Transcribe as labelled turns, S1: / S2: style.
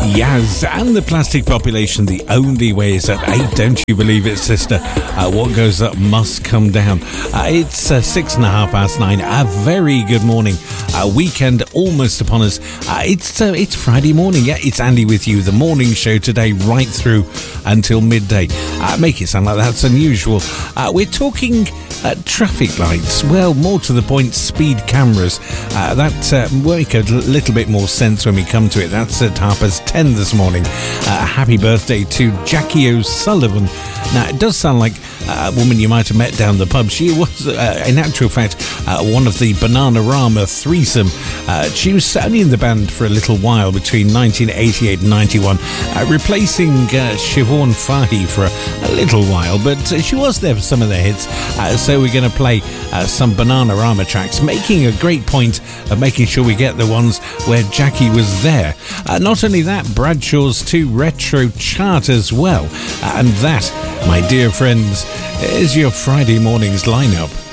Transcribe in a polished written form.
S1: Yaz and the Plastic Population, the only way is up. 8, don't you believe it, sister? What goes up must come down. It's 9:06. A very good morning. Weekend almost upon us. It's Friday morning. Yeah, it's Andy with you. The morning show today right through until midday. Make it sound like that's unusual. We're talking traffic lights. Well, more to the point, speed cameras. That make a little bit more sense when we come to it. That's at 10:30 this morning. Happy birthday to Jackie O'Sullivan. Now, it does sound like a woman you might have met down the pub. She was, in actual fact, one of the Bananarama threesome. She was only in the band for a little while between 1988 and 91, replacing Siobhan Fahey for a little while, but she was there for some of the hits. So we're going to play some Bananarama tracks, making a great point of making sure we get the ones where Jackie was there. Not only that, Bradshaw's 2 retro chart as well. And that, my dear friends, is your Friday morning's lineup.